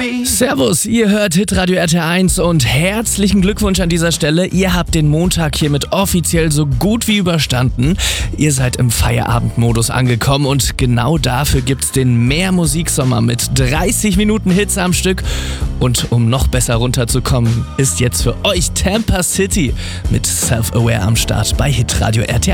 Servus, ihr hört Hitradio RT1 und herzlichen Glückwunsch an dieser Stelle. Ihr habt den Montag hiermit offiziell so gut wie überstanden. Ihr seid im Feierabendmodus angekommen und genau dafür gibt's den Mehr-Musik-Sommer mit 30 Minuten Hits am Stück. Und um noch besser runterzukommen, ist jetzt für euch Tampa City mit Self-Aware am Start bei Hitradio RT1.